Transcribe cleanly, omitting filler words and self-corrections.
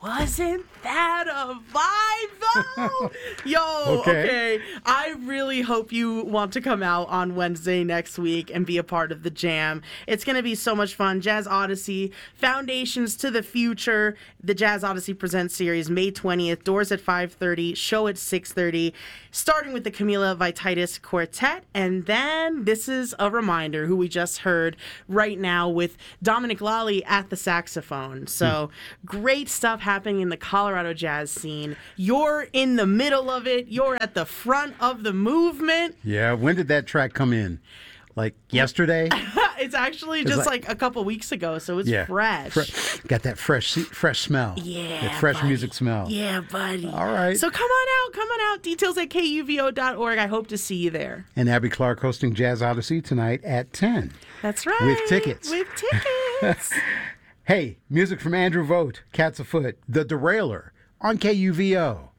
Wasn't that a vibe, though? Yo, okay. I really hope you want to come out on Wednesday next week and be a part of the jam. It's going to be so much fun. Jazz Odyssey, Foundations to the Future, the Jazz Odyssey Presents series, May 20th, doors at 5:30, show at 6:30, starting with the Camila Vititis Quartet. And then this is a reminder who we just heard right now with Dominic Lally at the saxophone. So great stuff happening in the Colorado jazz scene. You're in the middle of it. You're at the front of the movement. Yeah, when did that track come in? Like yesterday? It's actually just like a couple weeks ago, so it's fresh. Got that fresh smell. Yeah, that fresh buddy. music smell. Yeah, buddy. All right. So come on out. Details at kuvo.org. I hope to see you there. And Abby Clark hosting Jazz Odyssey tonight at 10. That's right. With tickets. Hey, music from Andrew Vogt, Cats Afoot, The Derailer on KUVO.